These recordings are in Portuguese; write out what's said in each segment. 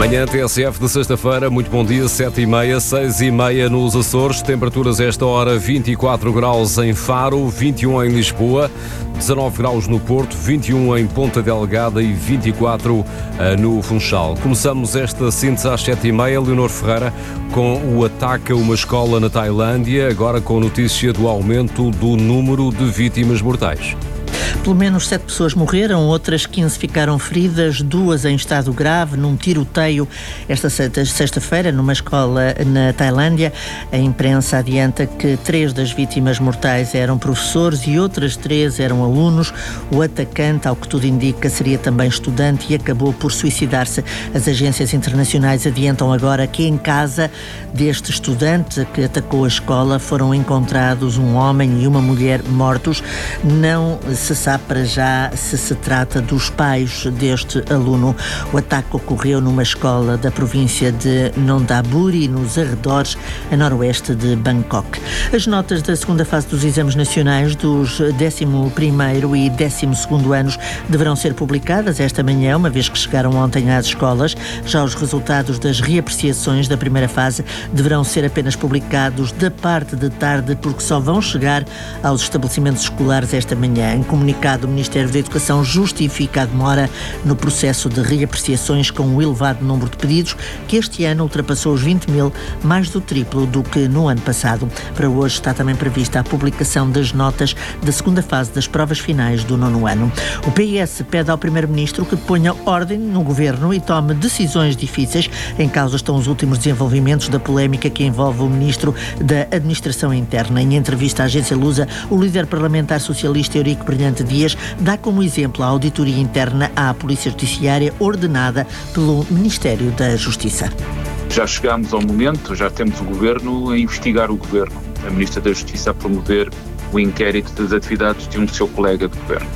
Manhã TSF de sexta-feira, muito bom dia, 7h30, 6h30 nos Açores, temperaturas a esta hora 24 graus em Faro, 21 em Lisboa, 19 graus no Porto, 21 em Ponta Delgada e 24 no Funchal. Começamos esta síntese às 7h30, Leonor Ferreira, com o ataque a uma escola na Tailândia, agora com notícia do aumento do número de vítimas mortais. Pelo menos 7 pessoas morreram, outras 15 ficaram feridas, 2 em estado grave, num tiroteio esta sexta-feira numa escola na Tailândia. A imprensa adianta que 3 das vítimas mortais eram professores e outras 3 eram alunos. O atacante, ao que tudo indica, seria também estudante e acabou por suicidar-se. As agências internacionais adiantam agora que em casa deste estudante que atacou a escola foram encontrados um homem e uma mulher mortos. Não se sabe para já se trata dos pais deste aluno. O ataque ocorreu numa escola da província de Nondaburi, nos arredores, a noroeste de Bangkok. As notas da segunda fase dos exames nacionais dos 11º e 12º anos deverão ser publicadas esta manhã, uma vez que chegaram ontem às escolas. Já os resultados das reapreciações da primeira fase deverão ser apenas publicados da parte de tarde, porque só vão chegar aos estabelecimentos escolares esta manhã. Em comunicado, o Ministério da Educação justifica a demora no processo de reapreciações com o elevado número de pedidos, que este ano ultrapassou os 20.000, mais do triplo do que no ano passado. Para hoje está também prevista a publicação das notas da segunda fase das provas finais do 9º ano. O PS pede ao Primeiro-Ministro que ponha ordem no Governo e tome decisões difíceis. Em causa estão os últimos desenvolvimentos da polémica que envolve o Ministro da Administração Interna. Em entrevista à agência Lusa, o líder parlamentar socialista Eurico Brilhante Dias dá como exemplo a auditoria interna à Polícia Judiciária ordenada pelo Ministério da Justiça. Já chegámos ao momento, já temos o Governo a investigar o Governo. A Ministra da Justiça a promover o inquérito das atividades de um seu colega de Governo.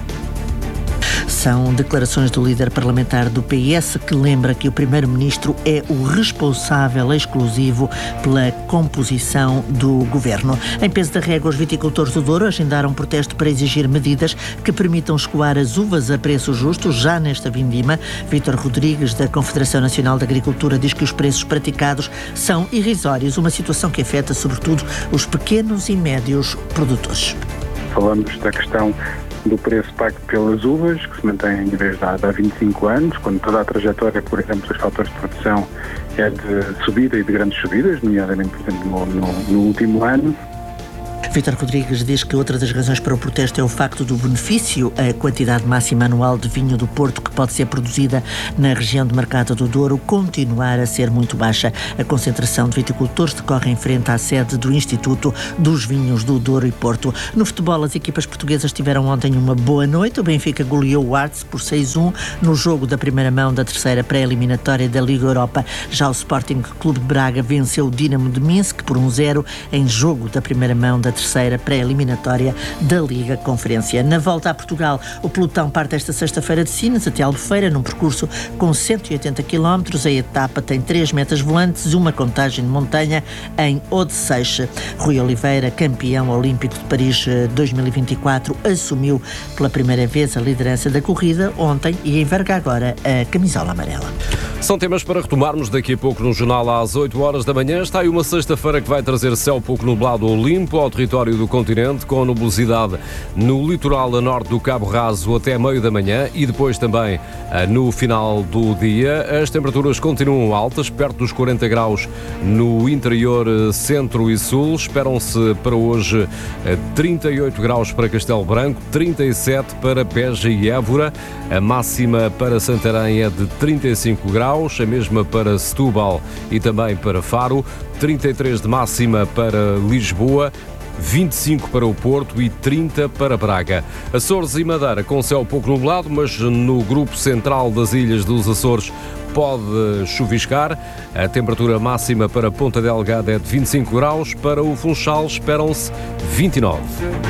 São declarações do líder parlamentar do PS, que lembra que o Primeiro-Ministro é o responsável exclusivo pela composição do Governo. Em peso da régua, os viticultores do Douro agendaram um protesto para exigir medidas que permitam escoar as uvas a preço justo já nesta vindima. Vítor Rodrigues, da Confederação Nacional de Agricultura, diz que os preços praticados são irrisórios, uma situação que afeta sobretudo os pequenos e médios produtores. Falamos da questão do preço pago pelas uvas, que se mantém em vez de há 25 anos, quando toda a trajetória, por exemplo, dos fatores de produção é de subida e de grandes subidas, nomeadamente, por exemplo, no último ano. Vítor Rodrigues diz que outra das razões para o protesto é o facto do benefício, a quantidade máxima anual de vinho do Porto que pode ser produzida na região de Mercado do Douro continuar a ser muito baixa. A concentração de viticultores decorre em frente à sede do Instituto dos Vinhos do Douro e Porto. No futebol, as equipas portuguesas tiveram ontem uma boa noite. O Benfica goleou o Arts por 6-1 no jogo da primeira mão da terceira pré-eliminatória da Liga Europa. Já o Sporting Clube de Braga venceu o Dinamo de Minsk por 1-0 em jogo da primeira mão da terceira pré-eliminatória da Liga Conferência. Na volta a Portugal, o pelotão parte esta sexta-feira de Sines até Albufeira, num percurso com 180 km. A etapa tem 3 metas volantes, uma contagem de montanha em Odeceixe. Rui Oliveira, campeão olímpico de Paris 2024, assumiu pela primeira vez a liderança da corrida ontem e enverga agora a camisola amarela. São temas para retomarmos daqui a pouco no jornal às 8 horas da manhã. Está aí uma sexta-feira que vai trazer céu pouco nublado ou limpo ao território do continente, com nubosidade no litoral a norte do Cabo Raso até meio da manhã e depois também no final do dia. As temperaturas continuam altas, perto dos 40 graus no interior centro e sul. Esperam-se para hoje 38 graus para Castelo Branco, 37 para Beja e Évora. A máxima para Santarém é de 35 graus, a mesma para Setúbal e também para Faro, 33 de máxima para Lisboa, 25 para o Porto e 30 para Braga. Açores e Madeira com céu pouco nublado, mas no grupo central das ilhas dos Açores pode chuviscar. A temperatura máxima para Ponta Delgada é de 25 graus, para o Funchal esperam-se 29.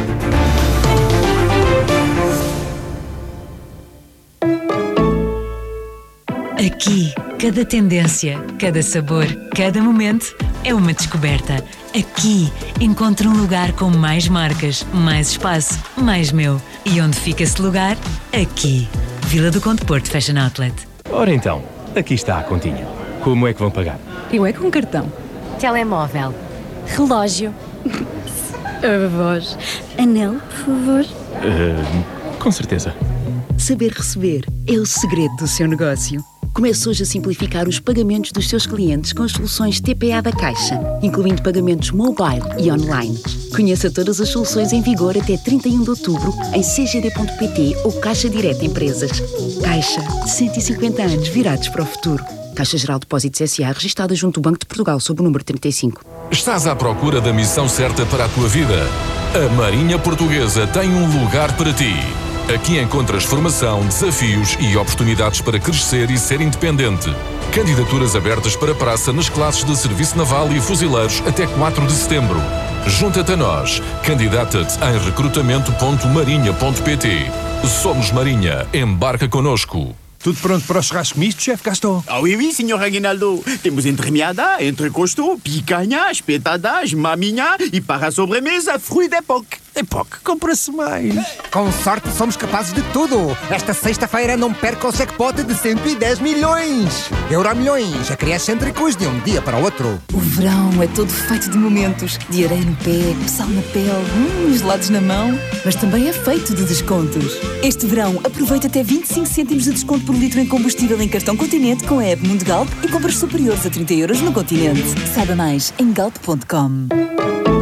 Aqui, cada tendência, cada sabor, cada momento é uma descoberta. Aqui encontro um lugar com mais marcas, mais espaço, mais meu. E onde fica esse lugar? Aqui. Vila do Conde Porto Fashion Outlet. Ora então, aqui está a continha. Como é que vão pagar? Eu é com cartão. Telemóvel. Relógio. A voz. Anel, por favor. Com certeza. Saber receber é o segredo do seu negócio. Comece hoje a simplificar os pagamentos dos seus clientes com as soluções TPA da Caixa, incluindo pagamentos mobile e online. Conheça todas as soluções em vigor até 31 de outubro em cgd.pt ou Caixa Direta Empresas. Caixa, 150 anos virados para o futuro. Caixa Geral de Depósitos S.A. registada junto do Banco de Portugal sob o número 35. Estás à procura da missão certa para a tua vida? A Marinha Portuguesa tem um lugar para ti. Aqui encontras formação, desafios e oportunidades para crescer e ser independente. Candidaturas abertas para praça nas classes de Serviço Naval e Fuzileiros até 4 de setembro. Junta-te a nós. Candidata-te em recrutamento.marinha.pt. Somos Marinha. Embarca connosco. Tudo pronto para o churrasco misto, chefe Gaston? Ah oui, senhor Aguinaldo. Temos entremeada, entrecosto, picanha, espetadas, maminha e para a sobremesa, fruit d'époque. Époque, compra-se mais. Com sorte somos capazes de tudo. Esta sexta-feira não perca o jackpot de 110 milhões. Euromilhões, acresce entrecôs de um dia para o outro. O verão é todo feito de momentos. De areia no pé, sal na pele, gelados na mão. Mas também é feito de descontos. Este verão, aproveita até 25 cêntimos de desconto por litro em combustível em cartão Continente com a app Mundo Galp e compras superiores a 30 € no Continente. Saiba mais em galp.com.